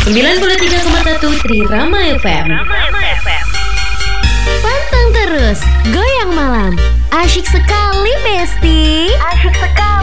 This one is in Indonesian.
93,1 Trirama FM. Pantang terus, goyang malam. Asyik sekali, Besti. Asyik sekali.